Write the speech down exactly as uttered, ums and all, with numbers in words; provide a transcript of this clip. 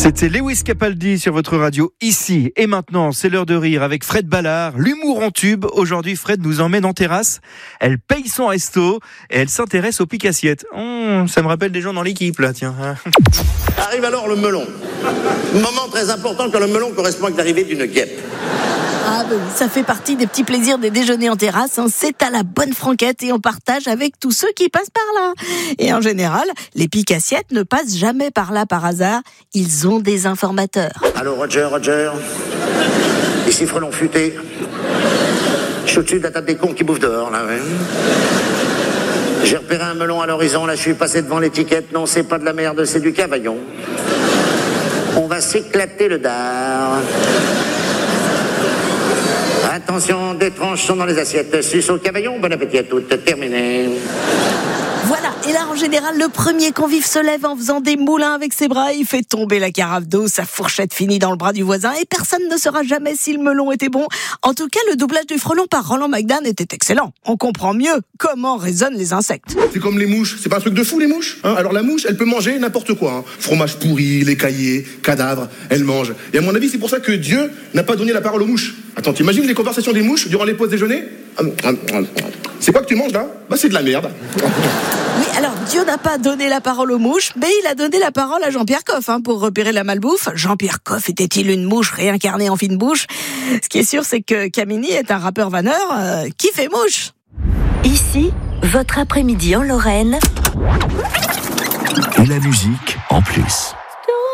C'était Lewis Capaldi sur votre radio, ici et maintenant. C'est l'heure de rire avec Fred Ballard, l'humour en tube. Aujourd'hui, Fred nous emmène en terrasse. Elle paye son resto et elle s'intéresse aux piques-assiettes. Oh, ça me rappelle des gens dans l'équipe, là, tiens. Arrive alors le melon. Moment très important car le melon correspond avec l'arrivée d'une guêpe. Ah bah oui, ça fait partie des petits plaisirs des déjeuners en terrasse, hein. C'est à la bonne franquette et on partage avec tous ceux qui passent par là. Et en général, les piques-assiettes ne passent jamais par là par hasard. Ils ont des informateurs. Allô Roger, Roger. Ici Frelon futé. Je suis au-dessus de la table des cons qui bouffent dehors, là, ouais. J'ai repéré un melon à l'horizon, là je suis passé devant l'étiquette. Non, c'est pas de la merde, c'est du cavaillon. On va s'éclater le dard. Attention, des tranches sont dans les assiettes. Suce au cavaillon, bon appétit à toutes. Terminé. Voilà, et là en général, le premier convive se lève en faisant des moulins avec ses bras, il fait tomber la carafe d'eau, sa fourchette finit dans le bras du voisin et personne ne saura jamais si le melon était bon. En tout cas, le doublage du frelon par Roland McDan était excellent. On comprend mieux comment résonnent les insectes. C'est comme les mouches, c'est pas un truc de fou les mouches, hein. Alors la mouche, elle peut manger n'importe quoi, hein. Fromage pourri, lait caillé, cadavre, elle mange. Et à mon avis, c'est pour ça que Dieu n'a pas donné la parole aux mouches. Attends, t'imagines les conversations des mouches durant les pauses déjeuner? C'est quoi que tu manges là? Bah c'est de la merde. Oui, alors Dieu n'a pas donné la parole aux mouches, mais il a donné la parole à Jean-Pierre Coff, hein, pour repérer la malbouffe. Jean-Pierre Coff était-il une mouche réincarnée en fine bouche? Ce qui est sûr, c'est que Camini est un rappeur vanneur euh, qui fait mouche. Ici, votre après-midi en Lorraine. Et la musique en plus.